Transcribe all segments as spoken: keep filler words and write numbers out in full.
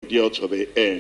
Deal to the end.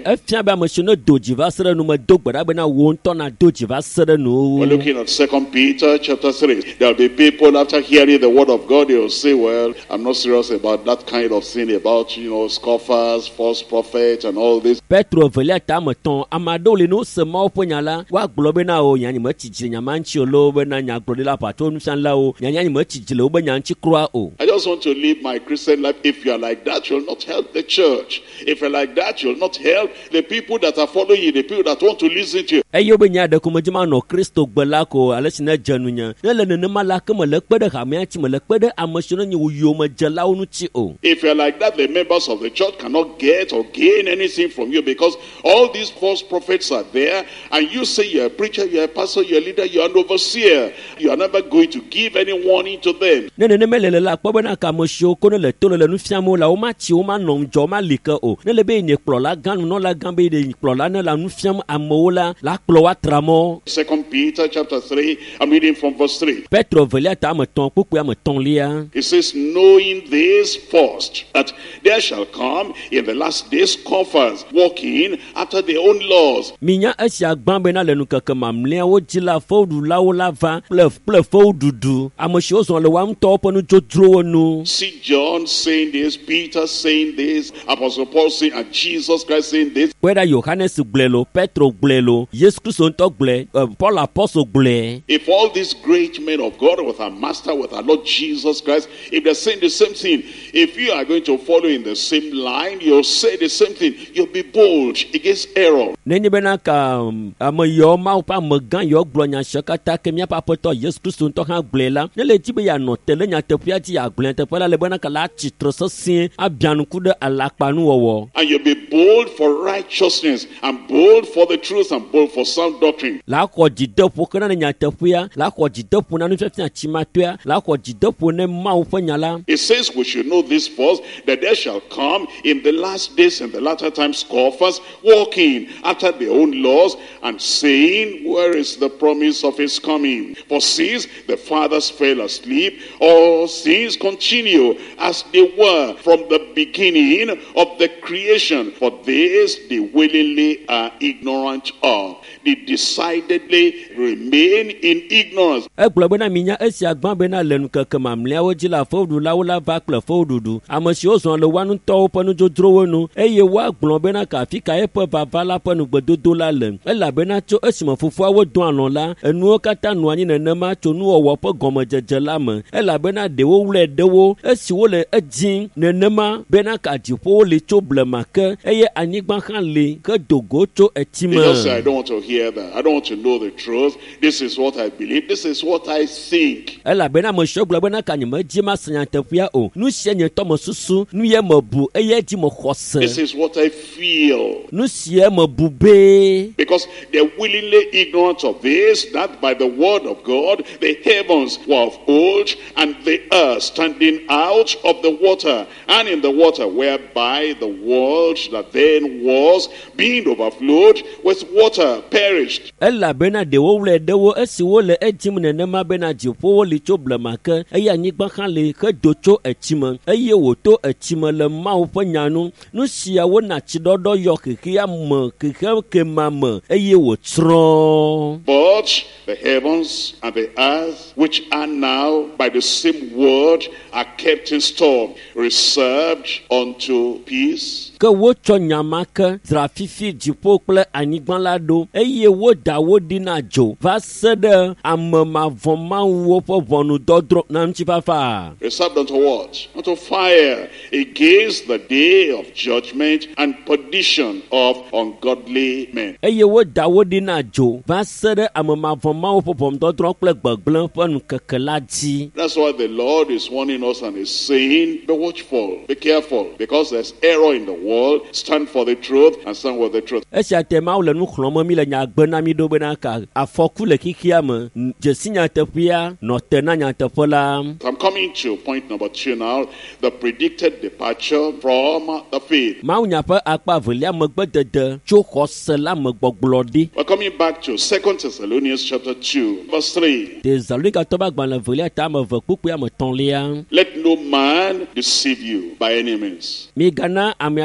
We're looking at Second Peter chapter three. There'll be people after hearing the word of God, they'll say, well, I'm not serious about that kind of thing, about, you know, scoffers, false prophets, and all this. Petro velia tamaton amado le no sema oponyala wa globena o nyani machiji nyamanchi olo bena nya glodela paton sanla o nyani machiji lo benya nchi kra o. I just want to live my Christian life. If you are like that, you'll not help the church. If you're like that, you'll not help the people that are following you, the people that want to listen to you. Eyo benya de kumajima no Kristo gbelako alesina janunya. Nele ne malaka malakpede hamiachi malakpede amoshona nyi uyoma jalawo nuchi o. If you're like that, the members of the church cannot get or gain anything from you because all these false prophets are there, and you say you're a preacher, you're a pastor, you're a leader, you're an overseer. You are never going to give any warning to them. Nene ne melele la kpobena kamosho kono le tolo le nufiamo la omachi oma nonjo ma lika o. Nele be nye kplola ganu no la gambe de kplola ne la nufiam amola la kplowa tramo. Second Peter chapter three, I'm reading from verse three. Petro velia ta ameton pupu ameton lia. It says, knowing this first, that there shall come in the last days scoffers, walking after their own laws. Minya esia gbambe na le nukeke mamlea wo jila fodu la wo la va ple ple fodu du amoshi ozon le wa mto ponu jodro nu. See John saying this, Peter saying this, Apostle Paul saying, and Jesus Christ saying this. Whether Johannes glelo, Petro glelo, Jesus Christ on talk gle, Paul apostle gle. If all these great men of God with our master, with our Lord Jesus Christ, if they're saying the same thing, if you are going to follow in the same line, you'll say the same thing. You'll be bold against error. Neni bena ka amo yo ma pa magan yo glonya shakata ke mia pa poto Jesus Christ on talk ha glela. Nele tibe ya no tele nya tepia ti ya glen tepela le bena ka la chitro so sin abianu kude alakpanu wowo. And you'll be bold for righteousness, and bold for the truth, and bold for sound doctrine. La ko jidopo kana nya tepia, la ko jidopo na nu fefia chimatua, la ko jidopo ne ma ufanyala. It says we should know this first, that there shall come in the last days and the latter times scoffers, walking after their own laws, and saying, where is the promise of his coming? For since the fathers fell asleep, all things continue as they were from the beginning of the creation. For this they willingly are ignorant of. They decidedly remain in ignorance. Eglobena minya esi agbambena lenu keke mamlea wo jila fodu la wo la va kple fodu du amosi ozon le wanu to ponu jodrowo nu eye wa globena ka fika epe vava la ponu gbedodo la le elabena tso esimo fofo awo don anon la enuo kata nu anyi nenema tso nu owo pe gomejeje la me elabena de wo wle de wo esi wo le ejin nenema bena ka dipo le tso blema ke eye anyigba kan le ke dogo tso etima. They just say, I don't want to hear that. I don't want to know the truth. This is what I believe. This is what I think. Elabena mo sho globena ka nyema jima sanya tefia o nu sienye to mo susu nu ye mo bu eye di mo khose. This is what I feel. Nu sie mo bu be. Because they're willingly ignorant of this, that by the word of God, the heavens were of old, and the earth standing out of the water, and in the water whereby the world that then was, being overflowed with water, perished. Ella bena de wo wle de wo esi wo le ejim nenema bena jipo wo li tso blema ke eye anyigba kan le ke do tso echime eye wo to echime le mawo ƒe nyanu nu sia wo na tsidodo yo keke ame keke kema me eye wo tsro. But the heavens and the earth, which are now by the same word, are kept in store, reserved unto peace. Ke wo tsɔ nyama ke dzra fifi dziƒo kple anyigba la ɖo eye wo da wo ɖi na dzo va se ɖe ame mavɔmawuwo ƒe ʋɔnudɔdrɔ̃ na ŋutifafa. Reserved unto what? Unto fire, against the day of judgment and perdition of ungodly men. Eye wo da wo ɖi na dzo va se ɖe ame mavɔmawo ƒe ʋɔnudɔdrɔ̃ kple gbegblẽ ƒe nukeke la dzi. That's why the Lord is warning us and is saying, be watchful, be careful, because there's error in the world. Stand for the truth and stand with the truth. Esia tema le nu xlɔm mi le nyagbe na mi do bena ka afɔku le xixia me dzesi nyateƒea nɔ te na nyateƒe la. I'm coming to point number two now, the predicted departure from the faith. Mawu nya ƒe akpa velia megbedede tso xɔse la me gbɔgblɔ ɖi. We're coming back to Second Thessalonians chapter two, verse three. Tesalonikatɔ ƒe agbalẽ velia ta ame eve kpukpui ame tɔ̃lia. Let no man deceive you by any means. Migana ame aɖe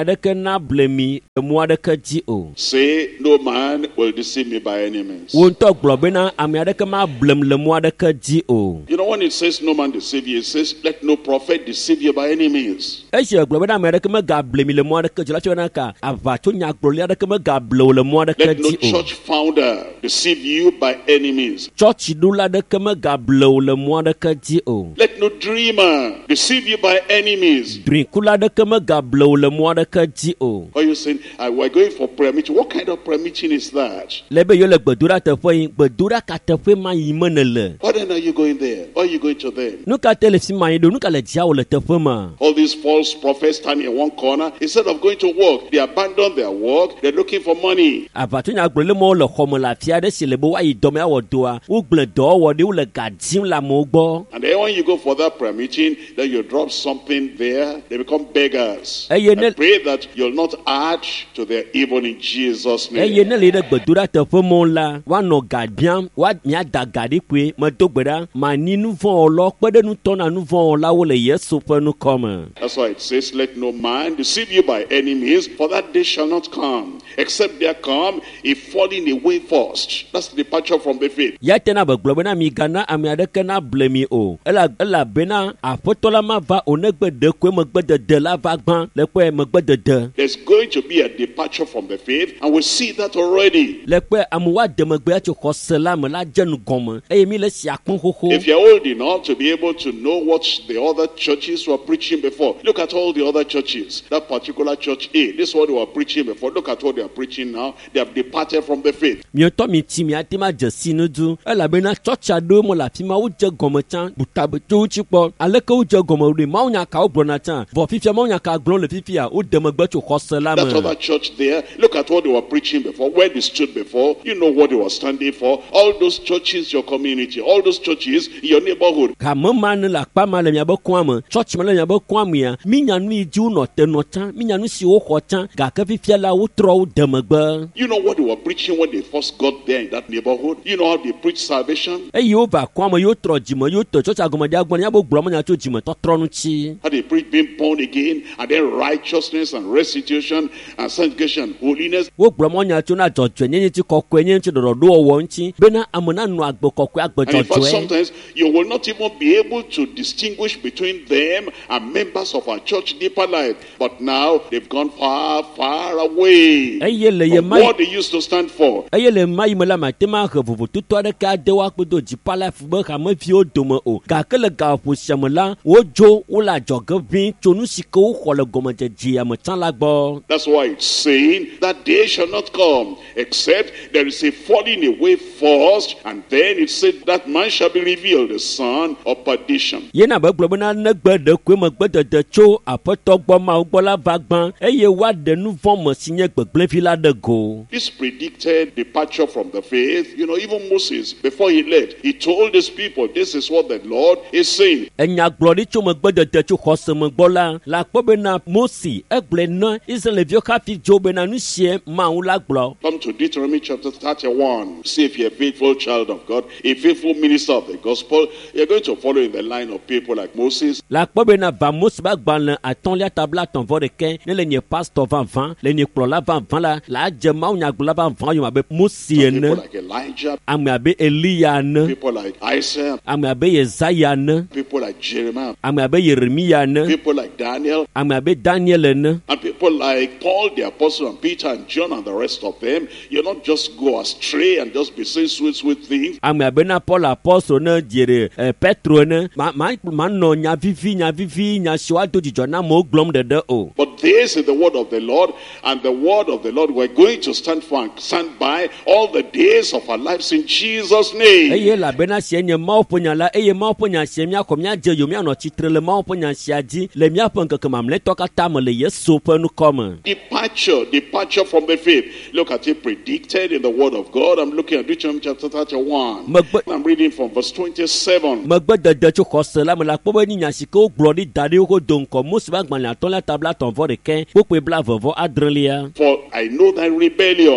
adeke na blemi emu adeke dzi o. Say, no man will deceive me by any means. Wo ŋutɔ gblɔ bena ame adeke ma blem le mu adeke dzi o. You know, when it says no man deceive you, it says let no prophet deceive you by any means. Esi gblɔ bena ame adeke me ga blemi le mu adeke dzi la tso bena ka avatso nyagblɔli adeke me ga ble o le mu adeke Let no dzi o. church founder deceive you by any means. Tsɔtsi ɖula adeke me ga ble o le mu adeke dzi o. Let no dreamer deceive you by any means. Drinkula adeke me ga ble o le mu adeke dzi o. Are you saying, uh, we're going for prayer meeting? What kind of prayer meeting is that? Le be yo le gbedoɖa teƒe yi gbedoɖa ka teƒe ma yi me ne le. Why then are you going there? Why are you going to them? Nu ka te le fi ma yi ɖo nu ka le dzia wo le teƒe ma. All these false prophets standing in one corner, instead of going to work, they abandon their work, they're looking for money. Avatso nyagblɔli ma wo le xɔ me le afi aɖe si le be woayi dɔ me awɔ doa wogblẽ dɔwɔwɔ ɖi wo le ga dim le amewo gbɔ. And then when you go for that prayer meeting, then you drop something there, they become beggars. Eye I ne pray that you'll not add to their evil in Jesus' eye name. ne le ɖe gbedoɖa teƒe mɔ la woanɔ ga biam wa miada ga ɖi koe medo gbe ɖa mani nu vɔ wɔlɔ kpe ɖe nutɔ na nu vɔ wɔlawo le Yesu ƒe nukɔme. That's why it says, let no man deceive you by any means, for that day shall not come, except there come a falling away first. That's the departure from the faith. Ya tena be gblɔ bena migana ame aɖeke na ble mi o ela elabena aƒetɔ la ma va o negbe ɖekoe megbedede la va gbã le kpe megbedede. There's going to be a departure from the faith, and we see that already. Le kpe amewo ade megbe tso xɔse la me la dze nu gɔme eye mi le sia kpɔm xoxo. If you're old enough to be able to know what the other churches were preaching before, look at all the other churches. That particular church A, this is what they were preaching before. Look at what they are preaching now. They have departed from the faith. Mietɔ mi ti mi ate ma dze si nu du elabena tsɔtsi aɖewo me le afi ma wodze gɔme tsã butabetso wotsi kpɔ aleke wodze gɔme ɖoe mawu nya ka wogblɔna tsã vɔ fifia mawu nya ka gblɔm le fifia wode megbe tso xɔse la That me. other church there, look at what they were preaching before, where they stood before. You know what they were standing for. All those churches, your community, all those churches in your neighborhood. Game ma ne le akpa ma le miabe kɔa me tsɔtsi me le miabe kɔa mea mi nya nu yi dzi wonɔ te nɔ tsã mi nya nu si woxɔ tsã gake fifia la wotrɔ wo de megbe. You know what they were preaching when they first got there in that neighborhood. You know how they preach salvation. Eye wova kɔa me yewo trɔ dzime yewo tɔ tsɔtsi agɔmedi agbɔna ya bo gblɔ me nya tso dzime tɔtrɔ ŋuti. How they preach being born again, and then righteousness and restitution and sanctification and holiness. Wo gblɔ me nya tso na dzɔdzɔe nye ŋuti kɔkɔe nye ŋuti ɖɔɖɔɖowɔwɔ ŋuti bena ame na nu agbe kɔkɔe agbe And in fact, dzɔdzɔe. sometimes you will not even be able to distinguish between them and members of our church deeper life. But now they've gone far, far away Eye le ye from ma what they used to stand for. eye le ma yi me la mate ma he vovototo aɖeke ade wo akpedo dzipa la fu be hameviwo dome o gake le gaƒo sia me la wodzo wole adzɔge ʋĩ tso nu si ke woxɔ le gɔmedzedzea me tsã la gbɔ. That's why it's saying that day shall not come except there is a falling away first, and then it said that man shall be revealed, the son of perdition. Yena be gblɔ bena negbe ɖekoe megbedede tso aƒetɔ gbɔ mawo gbɔ la va gbã eye woaɖe nu vɔ̃ me si nye gbegblẽvi la ɖe go. This predicted departure from the faith. You know, even Moses, before he left, he told his people, this is what the Lord is saying. Enyagblɔɖi tso megbedede tso xɔse me gbɔ la la kpɔ bena Mosi egblɔe na Israelviwo hafi dzo bena nu sie Mawu la gblɔ. Come to Deuteronomy chapter thirty-one. See if you're a faithful child of God, a faithful minister of the gospel. You're going to follow in the line of people like Moses. La kpɔ bena va Mose ba gbalẽ atɔ̃lia tabla atɔ̃vɔ ɖekɛ ne le nye pastor vavã le nye kplɔla vavã la la adze Mawu nyagblɔla vavã yome abe Mose Some ene people like Elijah, ame abe Eliya ene people like Isaiah, ame abe Yesaya ene people like Jeremiah, ame abe Yeremia ene people like Daniel, ame abe Daniel ene and people like Paul the apostle and Peter and John and the rest of them. You not just go astray and just be saying sweet, sweet things. ame abe na Paul apɔstol ne dziere eh, Petro ene ma ma ma nɔ nya vivi nya vivi nya si woado dzidzɔ na amewo gblɔm ɖeɖe o. But this is the word of the Lord, and the word of the Lord we're going to stand for and stand by all the days of our lives in Jesus' name. Eye elabena sie nye Mawu ƒe nya la eye Mawu ƒe nya sie míaxɔ míadze yo míanɔ tsitre le Mawu ƒe nya sia dzi le míaƒe ŋkeke mamlɛtɔ katã me le Yesu ƒe nukɔme. Departure, departure from the faith. Look at it predicted in the word of God. I'm looking at Deuteronomy chapter thirty-one. Megbe I'm reading from verse twenty-seven. megbedede tso xɔse la me la kpɔ be ni nya si ke wogblɔ ɖi da ɖi wo do ŋkɔ Mose ƒe agbalẽ atɔ̃lia tabla atɔ̃vɔ ɖekɛ kpokpoe bla vevɔ adrelia. For I know thy rebellion and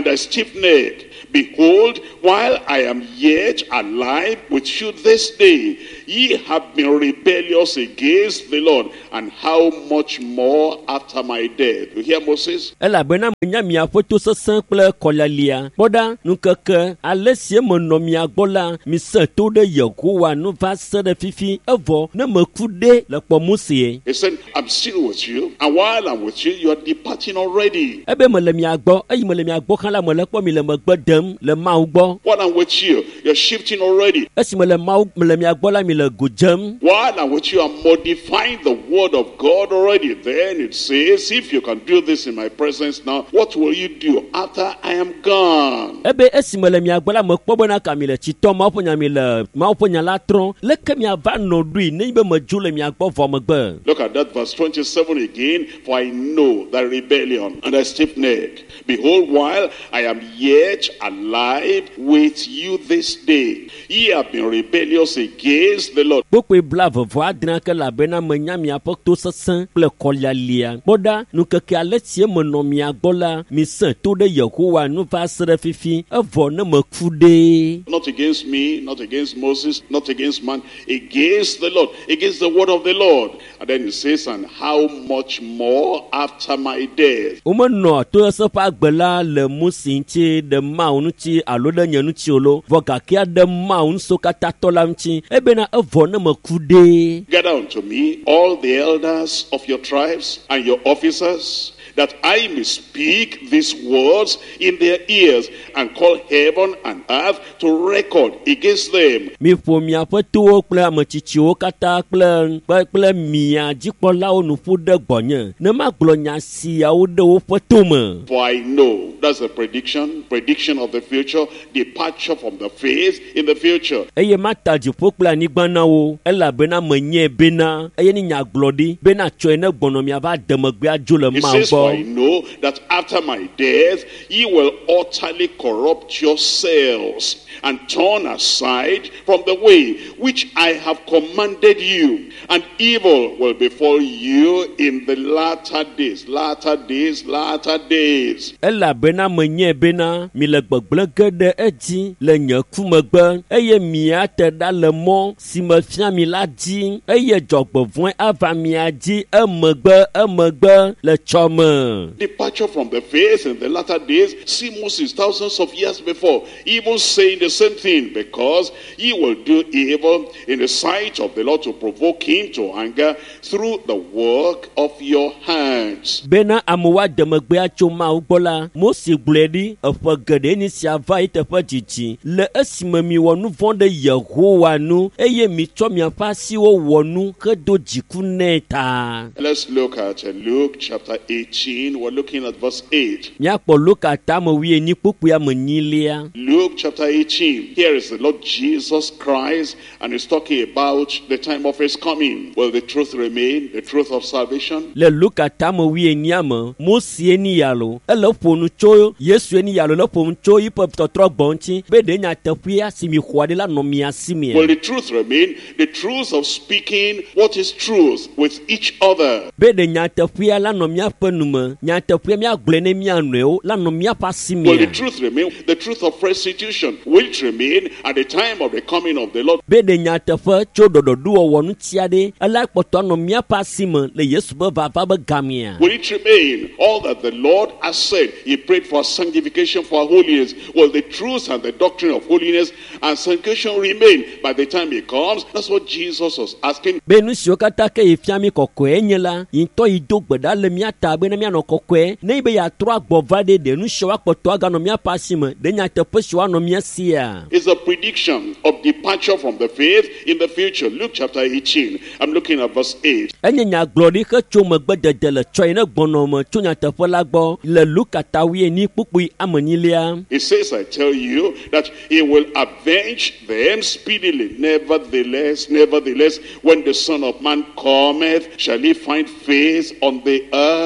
and are stiff-necked. Behold, while I am yet alive with you this day, ye have been rebellious against the Lord, and how much more after my death? You hear Moses? Elabena mnyamia foto sesen kple kolalia. Boda nukeke alesie monomia gola miseto de Yehowa nu va se de fifi evo ne mekude le kpomusie. He said, I'm still with you, and while I'm with you, you are departing already. Ebe melemia gbo, eyi melemia gbo kan la mele kpo mi le megbe dem le mau gbo. While I'm with you, you're shifting already. Esi mele mau melemia gbo la mi le gojem. While I'm with you, I'm modifying the word of God already. Then it says, if you can do this in my presence now, what will you do after I am gone? Ebe esi melemia gbo la me kpo bona ka mi le chito ma ponya mi le ma ponya la tron le ke mi ava no dui ne be me ju le mi agbo vo megbe. Look at that verse twenty-seven again. For I know thy rebellion and thy stiff neck. Behold, while I am yet alive with you this day, ye have been rebellious against the Lord. Bokwe blave vo adran ke la bena menya mi apokto sesen ple kolalia. Boda nu keke aletie mono mi agbola mi sen to de Yehowa nu va sere fifi evo ne mekude. Not against me, not against Moses, not against man, against the Lord, against the word of the Lord. And then it says, and how much more after my death? Umano to sepa agbela le musinti de maunuti alo de nyanuti olo voka kia de maun so kata tolamti ebena evo ne mekude. Gather unto me all the elders of your tribes and your officers, that I may speak these words in their ears, and call heaven and earth to record against them. Mi fo mi apeto kple amechichi wo kata kple kple mia jikpola wo nu fu de gbonye ne ma glo nya sia wo de wo feto me. For I know, that's a prediction, prediction of the future, departure from the faith in the future. Eye mata jifo kple anigba na wo ela bena menye bena eye ni nya glodi bena cho ene gbono mi ava demegbe ajo le ma For I know that after my death, ye will utterly corrupt yourselves and turn aside from the way which I have commanded you, and evil will befall you in the latter days, latter days, latter days. Ela bena menye bena mi le gbegblege de eji le nye kumegbe eye mi ate da le mo si me fia mi la di eye jogbevon ava mi aji emegbe emegbe le chome. Departure from the faith in the latter days. See Moses thousands of years before even saying the same thing, because ye will do evil in the sight of the Lord to provoke him to anger through the work of your hands. Bena amuwa demegbe achoma ubola Moses bledi afagade ni siava itefa jiji le esimemi wonu vonde Yehowa nu eye mitwa mi afasi wo wonu kedo jiku neta. Let's look at uh, Luke chapter eighteen. We're looking at verse eight. Luke chapter eighteen. Here is the Lord Jesus Christ, and he's talking about the time of his coming. Will the truth remain, the truth of salvation? Le Luke atamo wi eniama Mosi eni yalo ele ponu cho Yesu eni yalo le ponu cho ipo totro bonchi be de nya tafia simi khwade la no mia simi. Will the truth remain, the truth of speaking what is truth with each other? Be de nya tafia la no mia penuma nya tafia mia glene mia nweo la no mia pasimi. Will the truth remain, the truth of restitution will remain at the time of the coming of the Lord? Be de nya tafa cho dodo duo wonu tiade ala poto no mia pasima le Yesu be va va be gamia. Will it remain all that the Lord has said? He prayed for sanctification, for holiness. Will the truth and the doctrine of holiness and sanctification remain by the time he comes? That's what Jesus was asking. Be nu siokata ke ifiami kokwe enyela into idogbeda le mia tabe na mia no kokwe ne be ya tro agbovade de nu siwa poto aga no mia pasima de nya tepe siwa no mia sia. It's a prediction of departure from the faith in the future. Luke chapter eighteen. I'm looking at verse eight. Enya nya glori ke choma gbedede le choy ne gbono mo chonya tepe lagbo le Luke atawi ni pupu amanilia. It says, I tell you that he will avenge them speedily. Nevertheless, nevertheless, when the Son of Man cometh, shall he find faith on the earth? Mele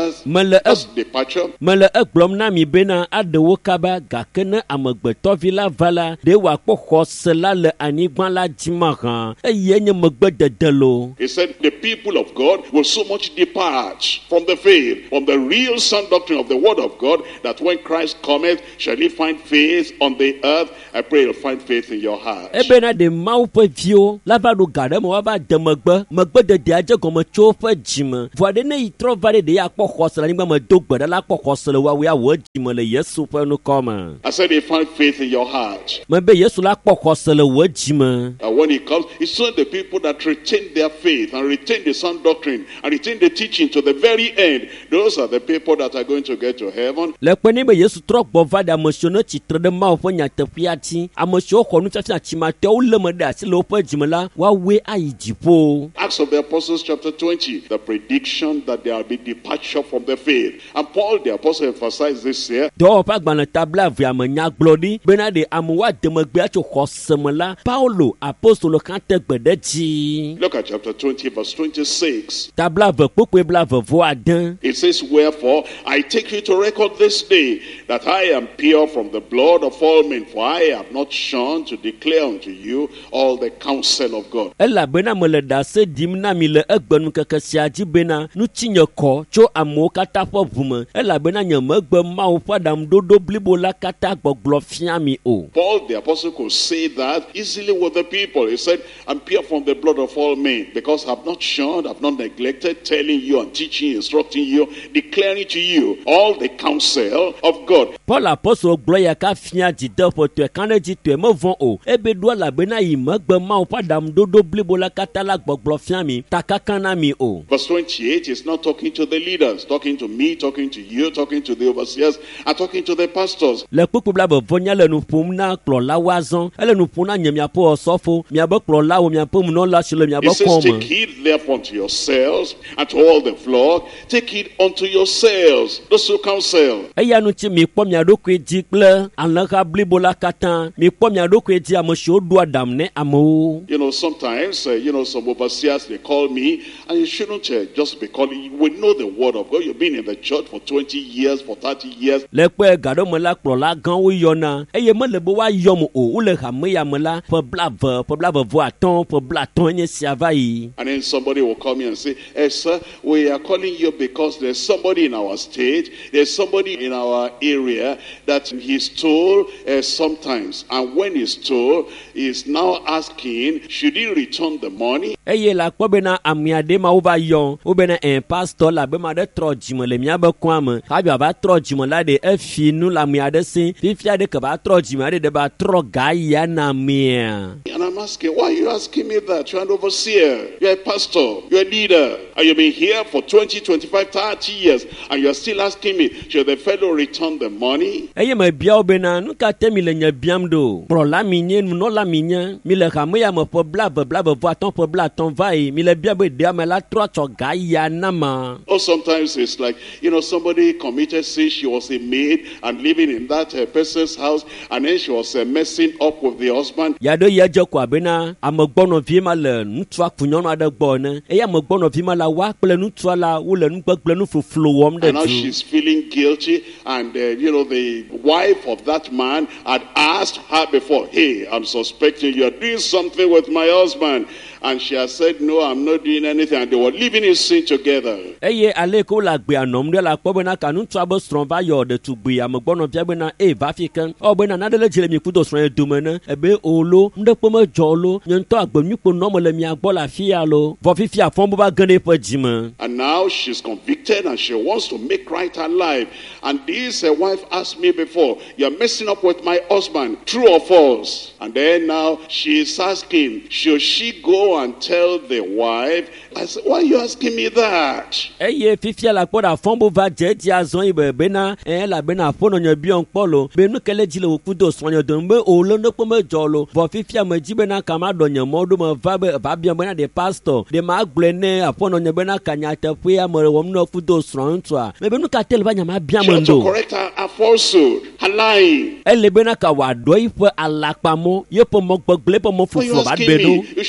That's departure. Mele egblɔm na mi bena aɖewo kaba gake ne amegbetɔvi la va la ɖe wòakpɔ xɔse la le anyigba la dzi mahã eye nye megbedede lo. He said the people of God will so much depart from the faith, from the real sound doctrine of the word of God, that when Christ cometh, shall he find faith on the earth? I pray he'll find faith in your heart. Ebena de Mawu ƒe viwo la va ɖo ga ɖe me woava de megbe megbedede adze gɔme tso woƒe dzime. Vɔ aɖe ne yi trɔ va ɖe ɖe akpɔ xɔse le anyigba me do gbe ɖa la kpɔ xɔse le woawoe awɔ dzime le Yesu ƒe nukɔme. I said he find faith in your heart. Mebe Yesu la kpɔ xɔse le wɔ dzime. And when he comes, it's only the people that retain their faith and retain the sound doctrine and retain the teaching to the very end. Those are the people that are going to get to heaven. Le kpe ne be Yesu trɔ gbɔ va ɖe ame siwo ne tsitre ɖe Mawu ƒe nyateƒea dzi, ame siwo xɔ nufiafia tsimatɔwo lé me ɖe asi le woƒe dzime la, woawoe ayi dziƒo. Acts of the Apostles chapter twenty, the prediction that there will be departure from the faith. And Paul the apostle emphasized this here. Dɔwɔƒe agbalẽ tabla avea me nya gblɔ ɖi bena ɖe amewo ade megbe atso xɔse me la, Paulo apostolo hã te gbe ɖe dzi. Look at chapter twenty verse twenty-six. Tabla ave kpokpoe bla ave vɔ ade. It says, wherefore I take you to record this day that I am pure from the blood of all men, for I have not shunned to declare unto you all the counsel of God. Elabena mele ɖase ɖim na mi le egbenukeke sia dzi bena nutsi nye kɔ tso amewo katã ƒe ʋu me, elabena nye megbe Mawu ƒe aɖaŋuɖoɖo blibo la katã gbɔgblɔ fia mi o. Paul the apostle could say that easily with the people. He said, I'm pure from the blood of all men, because I've not shunned, I've not neglected telling you and teaching, instructing you, declaring to you all the counsel of God. Paul apostol gblɔ ya ka fia dzideƒe tɔe kanɛ dzi tɔe mevɔ o. Ebe ɖo elabena yi megbe Mawu ƒe aɖaŋuɖoɖo blibo la katã la gbɔgblɔ fia mi, ta kaka na mi o. Verse twenty-eight is not talking to the leaders, talking to me, talking to you, talking to the overseers, and talking to the pastors. Le kpukpu bla bevɔ nya le nu ƒom na kplɔlawo azɔ, ele nu ƒom na nye miaƒe ɔsɔfo, miabe kplɔlawo, miaƒe nunɔla si le miabe It says, kɔme. take heed therefore unto yourselves and to all the flock. Take heed unto yourselves, those who counsel. Eya ŋuti mikpɔ mia ɖokui dzi kple alẽha blibo la katã. Mikpɔ mia ɖokui dzi ame siwo ɖo aɖaŋu ne amewo. You know, sometimes, uh, you know, some overseers, they call me, and you shouldn't uh, just be calling. We know the word of God. You've been in the church for twenty years, for thirty years. Le kpe gaɖo me la kplɔla gãwo yɔna eye mele be woayɔm o. Wole hame ya me la ƒe blave, ƒe blavevɔ atɔ̃, ƒe blatɔ̃ nye sia va yi. And then somebody will come in and say, hey, sir, we are calling you because there's somebody in our state, there's somebody in our area that he's told uh, sometimes. And when he's told, he's now asking, should he return the money? Eye la kpɔ bena ame aɖe ma wova yɔ, wo bena ɛn pastor la be ma ɖe trɔ dzime le miabe kɔa me, hafi ava trɔ dzime la ɖe efi nu le ame aɖe si, fifia ɖe ke va trɔ dzime aɖe ɖe va trɔ ga ya na amea. And I'm asking, why are you asking me that? You're an overseer, you're a pastor, you're a leader, and you've been here for twenty, twenty-five, thirty years, and you're still asking me, should the fellow return the money? Eye me bia wo bena nu ka te mi le nye biam ɖo? Kplɔla mi nye, nunɔla mi nye, mi le hame ya me ƒe blave, blavevɔ atɔ̃ ƒe blatɔ̃ va yi, mi le bia be ɖe ame la trɔ tsɔ ga ya na ma. Or sometimes it's like, you know, somebody committed sin, she was a maid and living in that uh, person's house, and then she was uh, messing up with the husband. Ya ɖe ya dze ko abena ame gbɔnɔvi ma le nutsua ku nyɔnu aɖe gbɔ ne, eye ame gbɔnɔvi ma la wa kple nutsua la wo le nukpekple nufluflu wɔm ɖe And now du. she's feeling guilty, and uh, you know, the wife of that man had asked her before, hey, I'm suspecting you're doing something with my husband. And she has said, no, I'm not doing anything. And they were living in sin together. Eye ale ko la gbe anɔm ɖe la kpɔ bena ka nutsua be srɔ̃ va yɔ ɖetugbi ame gbɔnɔvia bena e va fi ke. Ɔ bena naɖe le dzi le mi kudo srɔ̃ ye dome ne ebe o lo ŋɖekpe medzɔ lo nye ŋutɔ agbenyukpo nɔme le mia gbɔ le afi ya lo. Vɔ fifi afɔ bo va ge ɖe eƒe dzime. And now she's convicted and she wants to make right her life. And this uh, wife asked me before, you're messing up with my husband, true or false? And then now she's asking, should she go and tell the wife? I said, why are you asking me that? Eye fifia la kpɔ ɖe afɔ bo va dze edzi azɔ yi be bena ɛ elabena aƒonɔ nye biɔ ŋkpɔ lo be nu ke le dzi le wò kudo srɔ̃ dom be o lo ŋɖekpe medzɔ lo. Vɔ fifia me dzi bena kama ɖɔ nye mɔ ɖo me va be va biɔ bena ɖe pastor ɖe ma agblɔe ne aƒonɔ nye bena ka nyateƒea me wɔm ne kudo srɔ̃ ŋutsua. Me be nu ka te le va nya ma bia She me had to ŋdo. correct her, her falsehood, her lying. Ele bena ka wòaɖɔ yiƒe alakpamɔ yeƒe mɔgbegble ƒe Why are you mɔƒuƒlu va asking ɖe me? ɖo. You should know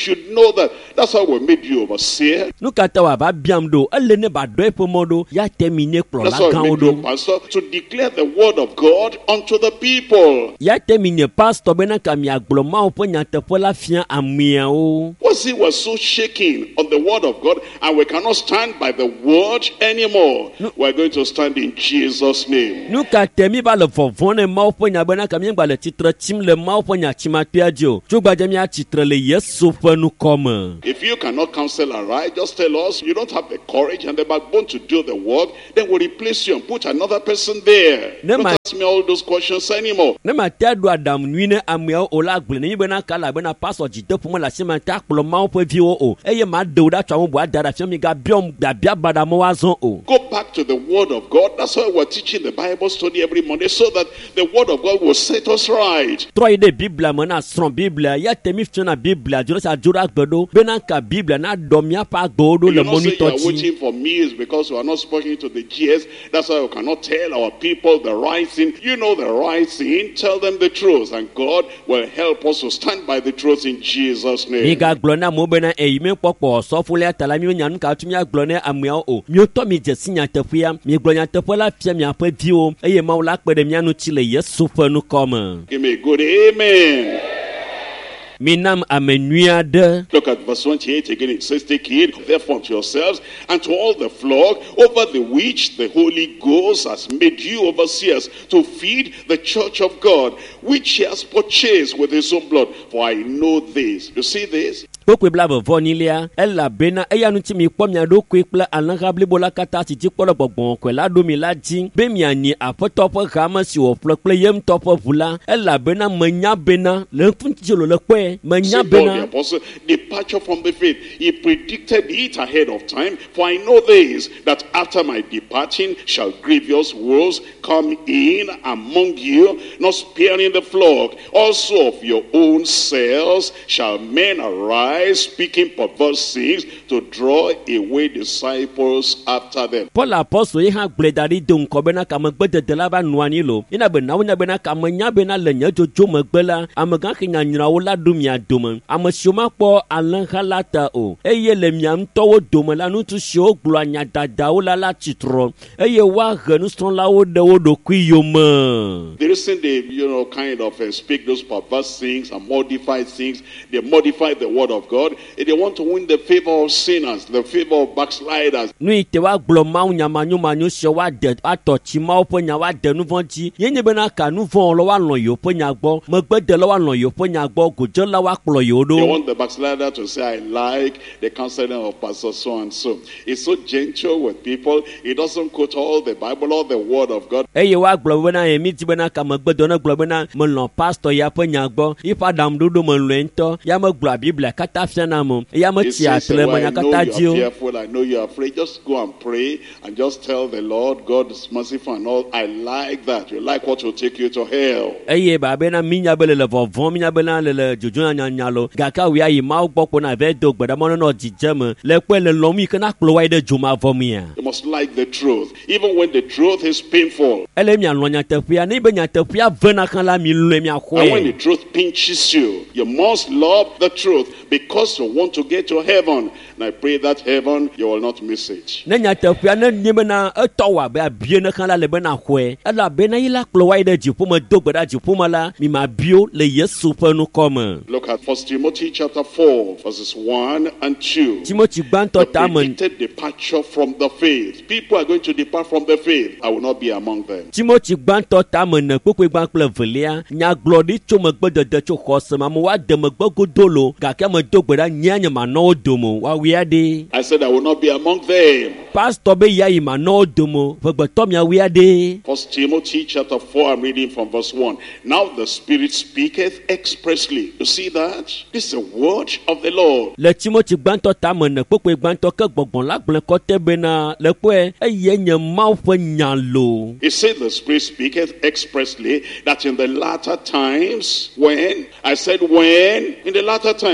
know that. That's why we made you overseer. Nu kata wa ba biam do ele ne ba do epomodo ya temine kplo That's la why gan we made you odo. pastor, to declare the word of God unto the people. Ya temine pastor bena ka mi agblo ma o ponya tepo la fia amia o. Was it was so shaking on the word of God, and we cannot stand by the word anymore. No. We're going to stand in Jesus' name. Nu kata mi ba le vovon ne ma o ponya bena ka mi gba le titre tim le ma o ponya chima piajo. Jo gba jam ya titre le Yesu fe nu come. If you cannot counsel aright, just tell us you don't have the courage and the backbone to do the work, then we'll replace you and put another person there. Ne don't ask me all those questions anymore. Ne ma ta do adam nuine amia o la gble ne bena kala bena pastor jide pu mo la sema ta kplo ma o pe vi o o. Eye ma de o da twa mo bo adara fi mi ga biom da bia bada mo wa zon o. Go back to the word of God. That's why we're teaching the Bible study every Monday, so that the word of God will set us right. Troy de Bible mo na stron Bible ya temi fi na Bible juro sa jura gbedo bena ka Bible na domia pa gbodo le monitor ti. You are waiting for me is because we are not speaking to the G S. That's why we cannot tell our people the right thing. You know the right thing. Tell them the truth, and God will help us to stand by the truth in Jesus' name. Mi ga glona mo bena e mi popo so fule tala mi nyan ka tumi aglone amia o. Mi to mi je sinya tefia mi glonya tefola fia mi afa vi o. Eye ma wala kpede mi anu chile Yesu fe nu come. Give me a good amen. Minam amenuade. Look at verse twenty-eight again. It says, take heed therefore unto yourselves and to all the flock over the which the Holy Ghost has made you overseers, to feed the church of God, which he has purchased with his own blood. For I know this. You see this? Pokwe blabo vonilia ella bena eya nu ti mi po mi ado kwe pla anagable bola kata ti ti polo gbogbon kwe la do mi la jin be mi ani apotopo kama si o plo ple yem topo vula ella bena manya bena le fun ti lo le pe manya bena. The apostle, departure from the faith, he predicted it ahead of time. For I know this, that after my departing shall grievous wolves come in among you, not sparing the flock. Also of your own selves shall men arise, speaking perverse things, to draw away disciples after them. Paul apostle ye ha gledari don ko bena ka magbede de la ba nuani lo ina be na wonya bena ka manya bena le nya jojo magbela amaga kinya nyira wo la dum ya dum amasioma po alan halata o eye le miam towo dum la nu tu sho glo anya dada wo la la titro eye wa hanu stron la wo de wo do kuyoma. The reason they, you know, kind of uh, speak those perverse things and modify things, they modify the word of God. They want to win the favor of sinners, the favor of backsliders. Nu ite wa glo ma unya manyu manyu se wa de atochi ma opo nya wa de nu vonti yenye bena ka nu von lo wa lon yo po nya gbo mo gbe de lo wa lon yo po nya gbo gojo la wa kplo yo do. They want the backslider to say, I like the counseling of Pastor so and so. He's so gentle with people. He doesn't quote all the Bible, all the word of God. Eye wa glo bena emi ti bena ka mo gbe do na glo bena mo lon pastor ya po nya gbo ifa dam dudu mo lento ya mo glo Bible kata fiana mo ya mo ti atre mo nya kata ji o. Fearful, I know you're afraid. Just go and pray and just tell the Lord, God is merciful and all. I like that. You like what will take you to hell. Eye ba bena minya bele le vovon minya bena le le jojo nya nya lo gaka wi ayi ma gbo na ve do gbada mo no jijeme le pe le lomi kana klo wa de juma vomia. You must like the truth even when the truth is painful. Ele mi anu nya tafia ni be nya tafia vena kan la mi lu mi akwe. And when the truth pinches you, you must love the truth because you want to get to heaven. And I pray that heaven you will not miss it. Na nya tafia na nyeme na etowa be abie na kan la le be na kwe. Ala be na yila klo wa de jipo mo do gbada jipo mala mi ma bio le Yesu pe nu come. Look at First Timothy chapter four verses one and two. Timothy gbanto tamen. The predicted departure from the faith. People are going to depart from the faith. I will not be among them. Timothy gbanto tamen na kokwe gban kle velia nya glodi cho mo gbe de cho khosema mo wa de mo gbe godolo ga ke mo do gbada nya nya ma no domo wa wi ade. I said I will not be among them. Pastor be ya ma no domo fegbe to mi wi ade. First Timothy chapter four, I'm reading from verse one. Now the Spirit speaketh expressly. You see that? This is the word of the Lord. Le Timothy gbanto tamen na kokwe gbanto ke gbogbon la gble ko te be na le pe eye nya ma fe nya lo. He said the Spirit speaketh expressly that in the latter times, when I said when in the latter times, the day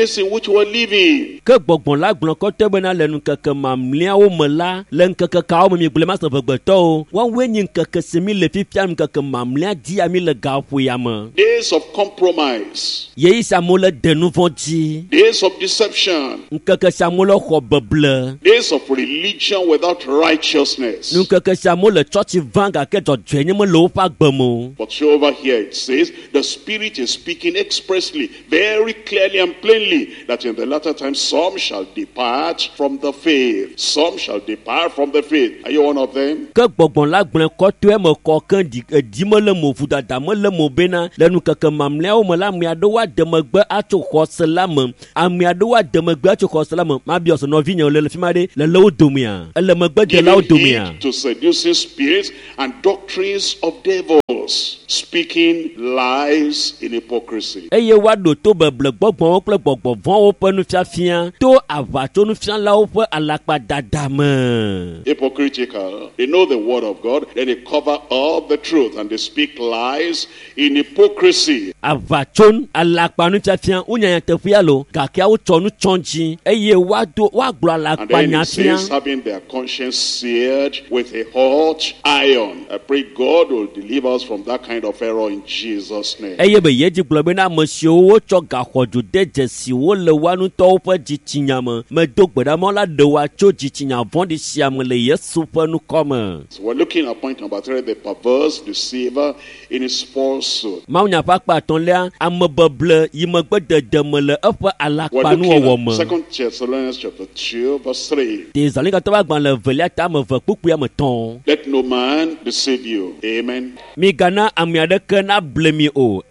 days in which we're living. Ke gbɔgbɔn la gblɔ kɔtɛ bena le ŋkeke mamlɛawo me la le ŋkeke kawo me mi gblẽ ma se vegbetɔwo woawoe nye ŋkeke si mi le fifia ŋkeke mamlɛa dzi mi le gaƒoya me. Days of compromise. Yeyi si amewo le de nu vɔ̃ dzi. Days of deception. Ŋkeke si amewo le xɔ beble. Days of religion without righteousness. Ŋkeke si amewo le tsɔtsi vã gake dzɔdzɔe nye me le woƒe agbe me o. But over here it says the Spirit is speaking expressly, very clearly and plainly, that in the latter time some shall depart from the faith. Some shall depart from the faith. Are you one of them? Ke gbɔgbɔn la gblẽ kɔtɔe me kɔ ke di edi me le mo vodada me le mo bena le ŋkeke mamlɛawo me la ame aɖewo ade megbe atso xɔse la me. Ame aɖewo ade megbe atso xɔse la me. Mabia sɔ nɔvinyewo le le fi ma ɖe le le wo domea. Ele megbe delawo domea. To seducing spirits and doctrines of devils, speaking lies in hypocrisy. Eye woaɖo to beble gbɔgbɔwo kple gbɔgbɔ vɔ̃wo ƒe nufiafia to aʋatsonufialawo ƒe alakpadada me. Hypocritical. They know the word of God, then they cover up the truth and they speak lies in hypocrisy. Aʋatson alakpanufiafia wonyanya teƒea lo gake wotsɔ nu tsɔ dzi eye woaɖo woagblɔ And then it alakpanyafia. says, having their conscience seared with a hot iron. I pray God will deliver us from that kind of error in Jesus' name. Eye be yedzi gblɔ bena ame siwo wotsɔ gaxɔdzo de dzesiwo le woanutɔwo ƒe dzitsinya me medo gbeɖamɔ la ɖe woa tso dzitsinya vɔ̃ɖi sia me le Yesu ƒe nukɔ me. So we're looking at point number three, the perverse deceiver in his falsehood. Mawunya ƒe akpa atɔ̃lia ame beble yi megbe dede me le eƒe We're alakpanuwɔwɔ looking me. at Second Thessalonians chapter two, verse three. Tesalonike ƒe agbalẽ evelia ta ame eve kpukpui ame tɔ̃. Let no man deceive you. Amen. Migana ame aɖeke nable mi o.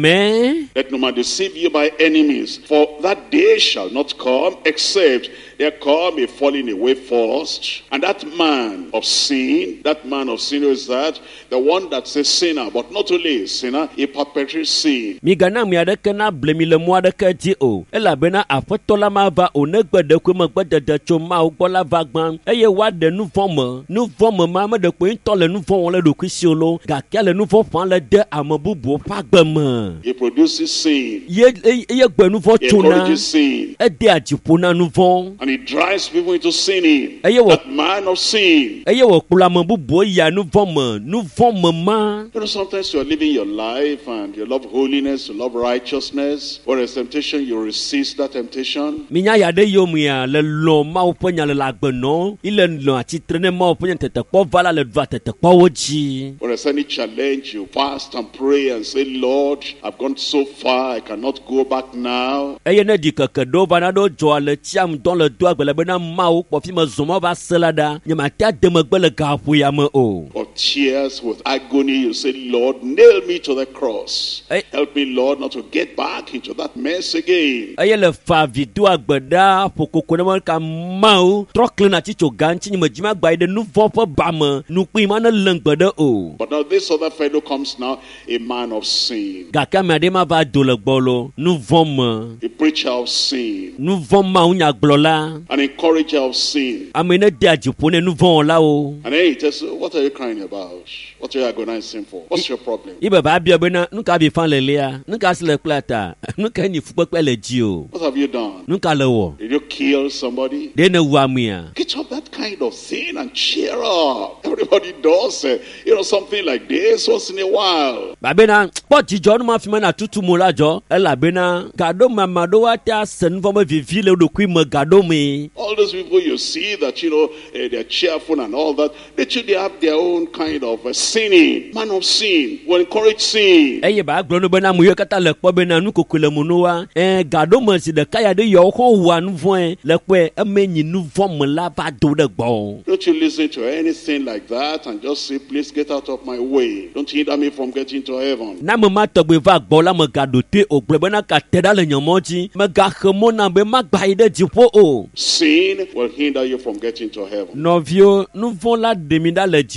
Amen. Let no man deceive you by enemies, for that day shall not come except there come a falling away first. And that man of sin, that man of sin, who is that? The one that's a sinner, but not only a sinner, he perpetrates sin. Migana ame aɖeke nable mi le mɔ aɖeke dzi o. Elabena aƒetɔ la mava o ne gbeɖekpe megbedede tso Mawu gbɔ la va gbã eye woaɖe nu vɔ̃ me. Nu vɔ̃ me ma ame ɖekpe ŋutɔ le nu vɔ̃ wɔm le ɖokui si o lo gake le nu vɔ̃ ƒãm le de ame bubuwo ƒe agbe me. He produces sin. Ye eye eye gbe nu vɔ̃ He tsona. encourages sin. Edea dziƒo na nu vɔ̃. And he drives people into sinning. Eye wɔ That man of sin. eye wòkplɔ ame bubuwo yia nu vɔ̃ me. Nu vɔ̃ me ma. You know, sometimes you're living your life and you love holiness, you love righteousness. When there's temptation, you resist that temptation. Minya ya ɖe yomea le lɔ Mawu ƒe nya le le agbenɔ. Ile lɔ atsitre ne Mawu ƒe nya tetekpɔ va la le va tetekpɔwo dzi. When there's any challenge, you fast and pray and say, Lord, I've gone so far, I cannot go back now. Eye ne di keke ɖewo va na ɖo dzɔa le tsiam dɔ le do agbe le bena Mawu kpɔ fi me zɔmɔ va se la ɖa. Nye mate ade megbe le gaƒoya me o. Or tears with agony, you say, Lord, nail me to the cross. Hey. Help me, Lord, not to get back into that mess again. Eye le fa vi do agbe ɖa ƒokoko ne me ka Mawu trɔ kle na tsi tso gãŋtsi nye me dzi ma gba yi ɖe nu vɔ̃ ƒe ba me nukui ma ne le ŋgbe ɖe o. But now this other fellow comes now, a man of sin, Gake ame aɖe ma va do le gbɔ lo nu vɔ̃ me. a preacher of sin, Nu vɔ̃ Mawu nyagblɔla. an encourager of sin. Ame ne dea dziƒo ne nu vɔ̃ wɔlawo. And then he tells you, what are you crying about? What are you agonizing for? What's your problem? Ibe va bia bena nu ka bi fan le lia. Nu ka si le kple ta. Nu ka nyi fukpekpe le dzi o. What have you done? Nu ka le wɔ. Did you kill somebody? Ɖe ne wu amea. Get up that kind of thing and cheer up. Everybody does, uh, you know, something like this once in a while. Babena kpɔ dzidzɔ nu ma fi me na tutu mo la dzɔ. Elabena gaɖo mama ɖo wa te ase nu vɔ me vivi le ɖokui me gaɖo me. All those people you see that, you know, uh, they're cheerful and all that, they too, they have their own kind of uh, sinning. Man of sin will encourage sin. Eye ba gblɔ no bena mo ye katã le kpɔ bena nu koko le mo no wa. Eh gaɖo me si ɖeka ya ɖe yɔ xɔ wua nu vɔe le kpɔe eme nyi nu vɔ me la va do ɖe gbɔ. Don't you listen to anything like that and just say, please get out of my way. Don't hinder me from getting to heaven. Na me ma tɔgbe va gbɔ la me gaɖo te o gblɔ bena ka te ɖa le nye mɔ dzi. Me gaxe mo na be ma gba yi ɖe dziƒo o. Sin will hinder you from getting to heaven. Nɔviwo nu vɔ la ɖe mi ɖa le dziƒo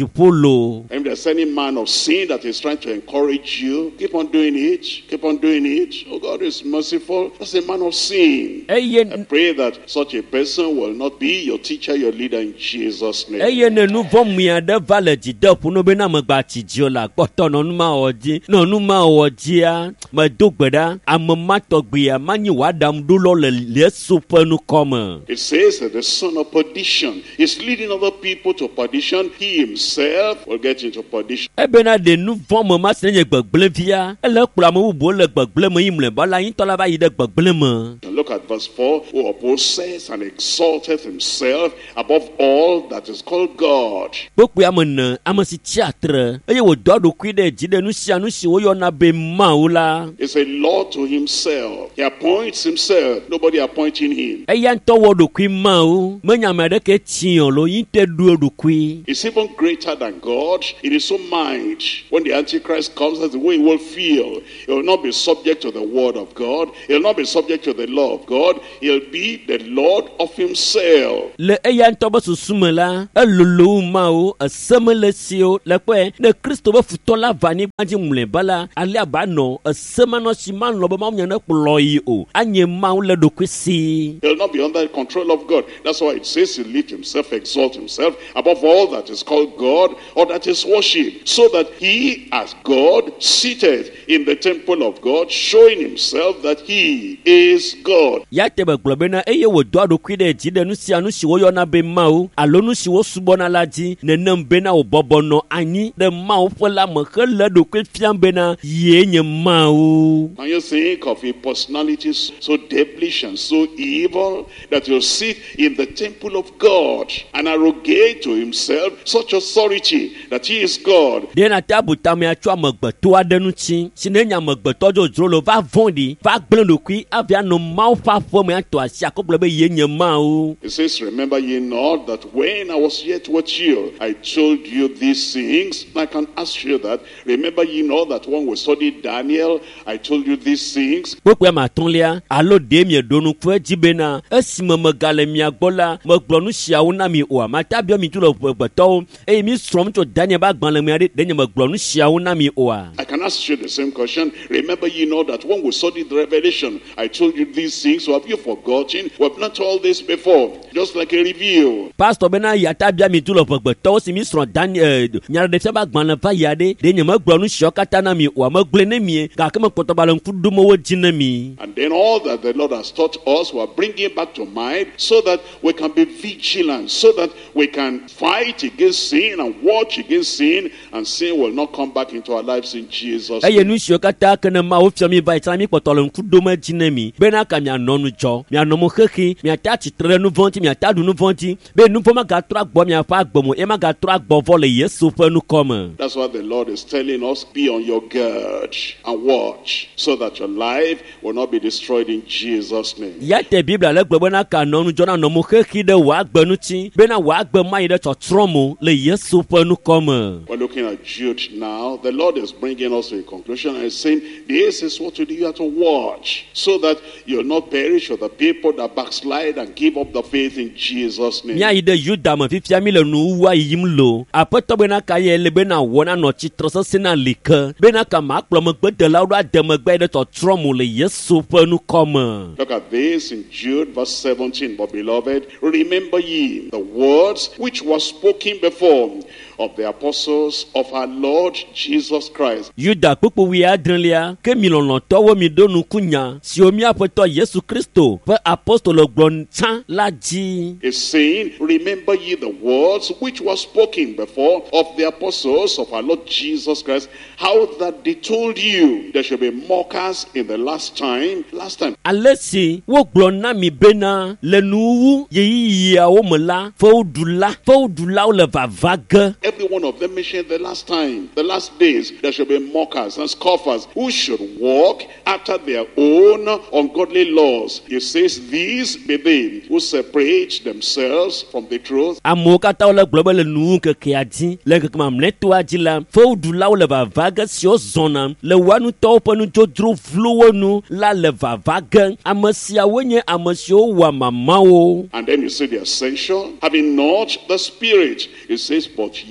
lo. And if there's any man of sin that is trying to encourage you, keep on doing it, keep on doing it. Oh, God is merciful. That's a man of sin. Eye I pray that such a person will not be your teacher, your leader in Jesus' name. eye ne nu vɔ mia de va le dzide ƒo no be na me gba tsi dzo la kpɔtɔ nɔ nu ma wɔ dzi nɔ nu ma wɔ dzia me do gbe ɖa ame ma tɔgbia ma nyi wòaɖam ɖo lɔ le Yesu ƒe nu kɔme. It says that the son of perdition is leading other people to perdition. He himself will get into perdition. Ebena de nu vɔ me ma se nye gbegblẽ via ele kplɔ ame bubuwo le gbegblẽ me yi mlɔeba la ŋutɔ la va yi ɖe gbegblẽ me. And look at verse four. Who opposes and exalteth himself above all that is called God. Kpokpoe ame ne ame si tsi atre eye wòdɔ eɖokui ɖe dzi ɖe nu sia nu si woyɔna be Mawu la. It's a law to himself. He appoints himself. Nobody appointing him. Eya ŋutɔ wɔ eɖokui Mawu menye ame aɖeke tsiɔ lo yi te ɖu eɖokui. He's even greater than God in his own mind. When the Antichrist comes, that's the way he will feel. He will not be subject to the word of God. He will not be subject to the law of God. He'll be the Lord of himself. Le eya ŋutɔ be susu me la elolo Mawu eseme le siwo le kpɔe ne Kristo be futɔ la va anyigba dzi mlɔeba la ale aba nɔ esemanɔ si manɔ be Mawu nya ne kplɔ yi o anye Mawu le ɖokui si. He'll not be under the control of God. That's why it says he lift himself, exalt himself above all that is called God or that is worshipped, so that he as God seated in the temple of God, showing himself that he is God. Ya te be gblɔ bena eye wòdoa ɖokui ɖe dzi ɖe nu sia nu si woyɔna be Mawu alo nu si wosubɔna la dzi nenem bena wòbɔbɔ nɔ anyi ɖe Mawu ƒe lãme hele ɖokui fiam bena yee nye Mawu. Can you think of a personality so devilish and so evil that he'll sit in the temple of God and arrogate to himself such authority that he is God? Ɖe na te abutame atso amegbetɔ aɖe nu tsi si ne nye amegbetɔ dzodzro lo va vɔ̃ɖi va gblẽ ɖokui avi anɔ Mawu ƒe aƒe me atɔ asi akɔgblɔ be yee nye Mawu. It says, remember ye not that when I was yet with you, I told you these things. I can ask you that. Remember ye not that when we studied Daniel, I told you these things. Kpokpoe ma atɔ̃lia alo ɖe mieɖo nuku edzi bena esime megale mia gbɔ la megblɔ nu siawo na mi oa mate abiɔ mi tu le gbetɔwo eye mi srɔ̃m tso Daniel ƒe agbalẽ me aɖe ɖe nye megblɔ nu siawo na mi oa. I can ask you the same question. Remember ye not that when we studied the Revelation, I told you these things. So have you forgotten? We have not told this before. Just like a review. Pastor bena yata bia mi tu le gbetɔwo si mi srɔ̃ Daniel nyaɖeɖefia ƒe agbalẽ va yi aɖe ɖe nye megblɔ nu siawo katã na mi oa megblɔe ne mi gake mekpɔtɔ ba le ŋku ɖom wo dzi ne mi. And then all that the Lord has taught us, we are bringing back to mind so that we can be vigilant, so that we can fight against sin and watch against sin, and sin will not come back into our lives in Jesus' eye name. nu siwo katã ke ne Mawu fia mi va yi tsã mi kpɔtɔ le ŋku ɖom edzi ne mi bena ka mianɔ nu dzɔ mianɔ mo xexi miate atsitre ɖe nu vɔ̃ ŋuti miate aɖu nu vɔ̃ ŋuti be nu vɔ̃ magatrɔ agbɔ miaƒe agbe mo ye magatrɔ agbɔ vɔ le Yesu ƒe nu kɔme. That's what the Lord is telling us. Be on your guard and watch so that your life will not be destroyed in Jesus' name. Ya te Biblia le gblɔ bena ka nɔ nu dzɔ na nɔ mo xexi ɖe wò agbe ŋuti bena wò agbe ma yi ɖe tsɔtsrɔ̃ mo le Yesu ƒe nu kɔme. We're looking at Jude now. The Lord is bringing us to a conclusion and saying, this is what to do. You have to watch so that you'll not perish with the people that backslide and give up the faith in Jesus' name. Mia yi ɖe Yuda me fifia mi le nuwua yiyim lo. Aƒetɔ bena ka ye le bena wɔ na nɔ tsitre sesẽ na li ke bena ka ma kplɔ megbedelawo ɖo ade megbe ɖe tsɔtsrɔ̃ mo le Yesu ƒe nu kɔme. Look at this in Jude verse seventeen. But beloved, remember ye the words which were spoken before of the apostles of our Lord Jesus Christ. Yuda kpokpowi adrelia ke mi lɔlɔ̃tɔwo mi ɖo nuku nya siwo mi aƒetɔ Yesu Kristo ƒe apostolo gblɔ tsã la dzi. Is saying, remember ye the words which were spoken before of the apostles of our Lord Jesus Christ, how that they told you there should be mockers in the last time. Last time. Ale si wogblɔ na mi bena le nuwu yeyiyiawo me la fewuɖula fewuɖulawo le vava ge. Every one of them mentioned the last time, the last days, there should be mockers and scoffers who should walk after their own ungodly laws. It says, these be they who separate themselves from the truth. Amewo katã wole gblɔ be le nuwu kekea dzi le keke mamlɛtoa dzi la fewuɖulawo le vava ge siwo zɔna le woa nutɔwo ƒe nudzodzro vlowo nu la le vava ge. Ame siawo nye ame siwo wɔa mamawo. And then you see the essential, having not the Spirit. It says, but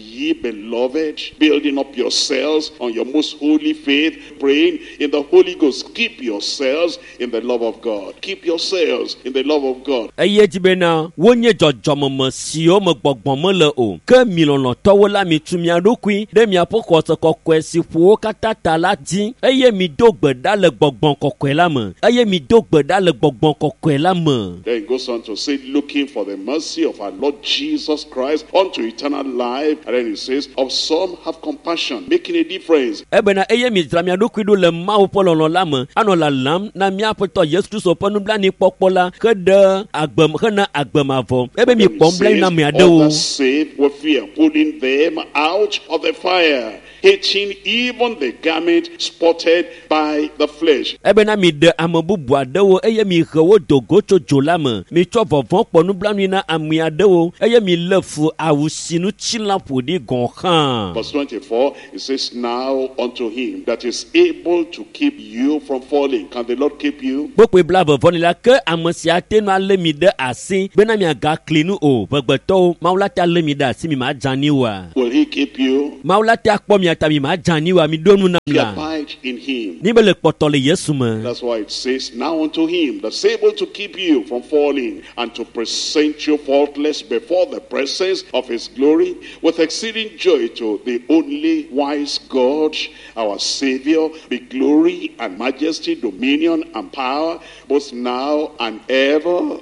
ye beloved, building up yourselves on your most holy faith, praying in the Holy Ghost. Keep yourselves in the love of God. Keep yourselves in the love of God. Eye jibena wonye jojomo sio mo gbogbomo le o. Ke milono towo la mi tumia dokui de mi apoko so kokwe si fu katata la din. Eye mi dogbe da le gbogbon kokwe la mo. Eye mi dogbe da le gbogbon kokwe la mo. Then it goes on to say, looking for the mercy of our Lord Jesus Christ unto eternal life. And then it says, of some have compassion, making a difference. Ebena eye mi dramia dokui do le ma opolo no la mo. Ano la lam na mi apoto Yesu Kristo ponu bla ni popola ke de agbem ke na agbem avo. Ebe mi pom bla na mi ade o. Others save with fear, pulling them out of the fire, hating even the garment spotted by the flesh. Ebe na mi de amobubu ade o eye mi hewo dogo chojo la mo. Mi cho vovon ponu bla ni na ami ade o. Eye mi lefu awusinu chilapo di gonkan. Verse twenty-four, it says, now unto him that is able to keep you from falling. Can the Lord keep you? Bokwe bla vovon la ke amosi ate no ale mi de asi. Bena mi aga klinu o. Begbeto maula ta le mi da si mi ma jani wa. Will he keep you? Maula ta akpo mi ata mi ma jani wa mi donu na You la. abide in him. Ni be le potole Yesu mo. That's why it says, now unto him that's able to keep you from falling and to present you faultless before the presence of his glory with exceeding joy, to the only wise God, our Savior, be glory and majesty, dominion and power, both now and ever.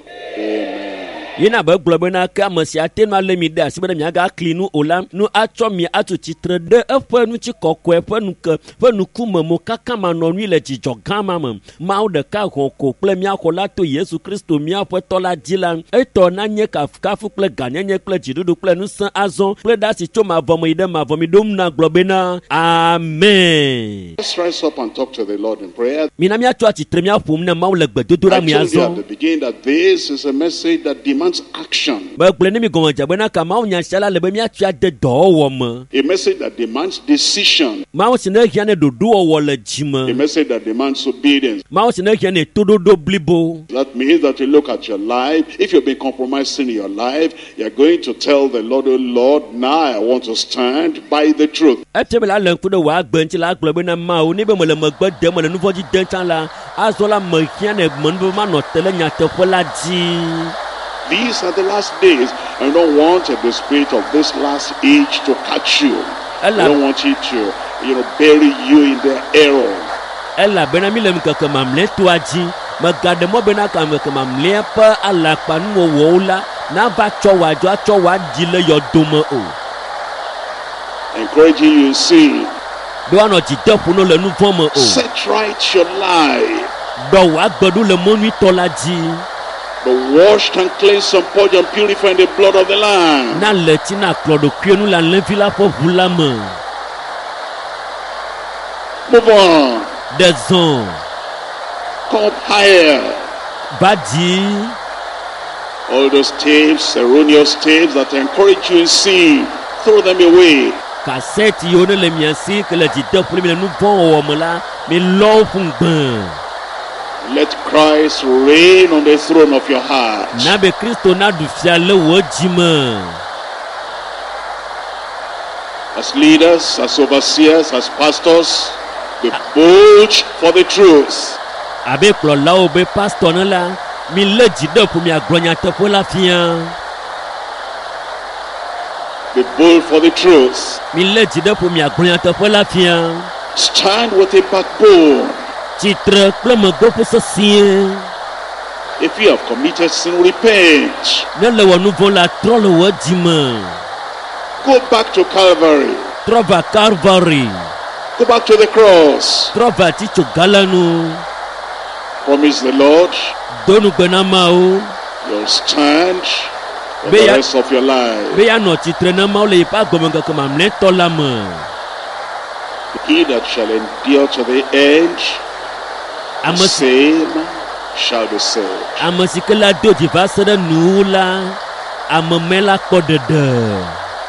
Amen. Yina be glo na ka amosi ate no ale mi da si bena mi aga klinu olam no acho mi atu titre de efe nu chi kokko efe nu ke fe nu kuma mo kaka ma no ni le jijo gama mam ma o de ka ko ple mi akola to Yesu Kristo mi apo to la dilan e to na nye ka ka fu ple ganyenye ple jidudu ple nu san azon ple da si cho ma vomo ide ma vomi dum na glo na. Amen. Let's rise up and talk to the Lord in prayer. Mi na mi atu titre mi afum na ma o le gbedodo ra I mi told you at azon. the beginning that this is a message that demands action. Ba ple ni mi gon ja bena ka ma o nya shala le be mi atu ade do wo mo. A message that demands decision. Ma o sine hia ne dodo wo le jima. A message that demands obedience. Ma o sine hia ne tododo blibo. That means that you look at your life. If you've been compromising in your life, you're going to tell the Lord, oh Lord, now I want to stand by the truth. Etebela len kudo wa gbenchi la glo be na ma o ni be mo le mo gbe de mo le nu foji den chan la azola mo hia ne mo nu ma no tele nya te fola ji. These are the last days. I don't want the spirit of this last age to catch you. I don't want it to, you know, bury you in their error. Ela bena mi le mka kama mle tuaji magade mo bena kama kama mle pa ala pa nu wo la na va cho wa jo cho wa dile yo domo o. Encouraging you, see. Do ano ji defu no le nu fomo o. Set right your life. Do wa gbodu le mo ni tola ji. But washed and cleansed and purged and purified in the blood of the Lamb. Na leti na klodo pienu la lenfila po vulama. Move on. The zone. Come up higher. Badi. All those tapes, erroneous tapes that encourage you in sin, throw them away. Cassette yone le miansi que le jite pour le nou bon o mola me lo fun gban. Let Christ reign on the throne of your heart. Na be Kristo na du fiale wo jima. As leaders, as overseers, as pastors, be bold for the truth. Abe klo la o be pastor na la mi le jide pour mi aglonya te pour la fian. Be bold for the truth. Mi le jide pour mi aglonya te pour la fian. Stand with a backbone. Titre kle me go pour ce sien. If you have committed sin, repent. Ne le wo nou von la trolle wo jima. Go back to Calvary. Trova Calvary. Go back to the cross. Trova ti cho galanu. Promise the Lord. Donu benama o. You'll stand for Be the ya- rest of your life. Be ya no titre na ma o le pa gomenga kama mle tola ma. He that shall endure to the end, the Amasi same shall be saved. amasi kala do di va sere nu la amemela ko dede.